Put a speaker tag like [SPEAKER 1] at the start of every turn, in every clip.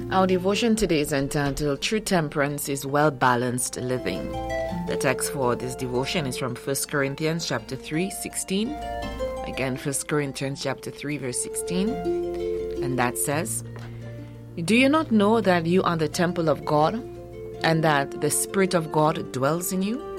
[SPEAKER 1] Our devotion today is entitled True Temperance is Well-Balanced Living. The text for this devotion is from 1 Corinthians chapter 3, 16. Again, 1 Corinthians chapter 3, verse 16. And that says, "Do you not know that you are the temple of God, and that the Spirit of God dwells in you?"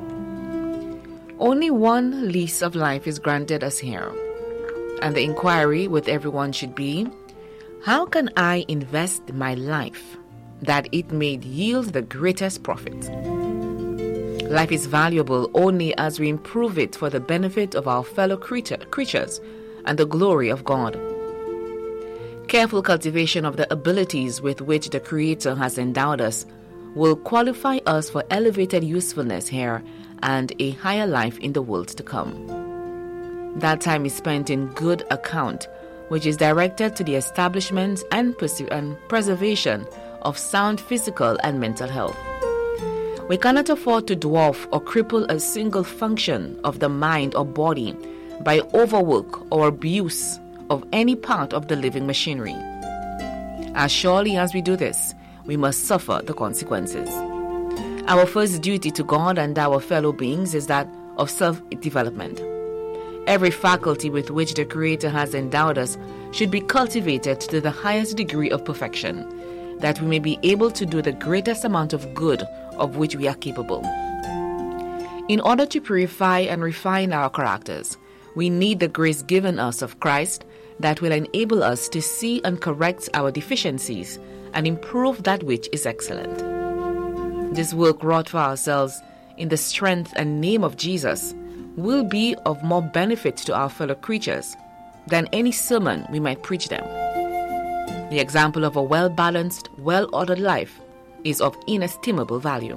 [SPEAKER 1] Only one lease of life is granted us here, and the inquiry with everyone should be, how can I invest my life that it may yield the greatest profit? Life is valuable only as we improve it for the benefit of our fellow creatures and the glory of God. Careful cultivation of the abilities with which the Creator has endowed us will qualify us for elevated usefulness here and a higher life in the world to come. That time is spent in good account, which is directed to the establishment and preservation of sound physical and mental health. We cannot afford to dwarf or cripple a single function of the mind or body by overwork or abuse of any part of the living machinery. As surely as we do this, we must suffer the consequences. Our first duty to God and our fellow beings is that of self-development. Every faculty with which the Creator has endowed us should be cultivated to the highest degree of perfection, that we may be able to do the greatest amount of good of which we are capable. In order to purify and refine our characters, we need the grace given us of Christ that will enable us to see and correct our deficiencies and improve that which is excellent. This work wrought for ourselves in the strength and name of Jesus will be of more benefit to our fellow creatures than any sermon we might preach them. The example of a well-balanced, well-ordered life is of inestimable value.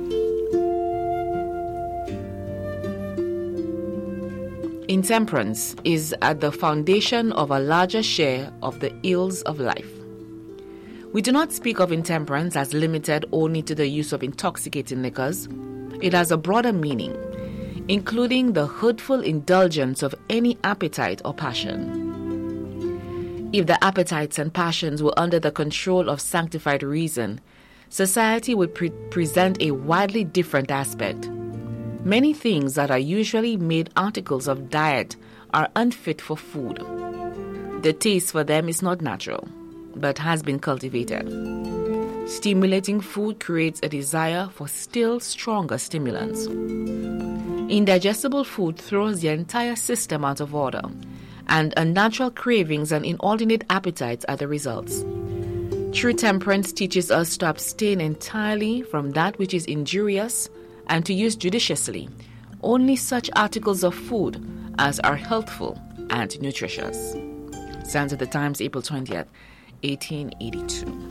[SPEAKER 1] Intemperance is at the foundation of a larger share of the ills of life. We do not speak of intemperance as limited only to the use of intoxicating liquors. It has a broader meaning, including the hurtful indulgence of any appetite or passion. If the appetites and passions were under the control of sanctified reason, society would present a widely different aspect. Many things that are usually made articles of diet are unfit for food. The taste for them is not natural, but has been cultivated. Stimulating food creates a desire for still stronger stimulants. Indigestible food throws the entire system out of order, and unnatural cravings and inordinate appetites are the results. True temperance teaches us to abstain entirely from that which is injurious and to use judiciously only such articles of food as are healthful and nutritious. Sands of the Times, April 20th, 1882.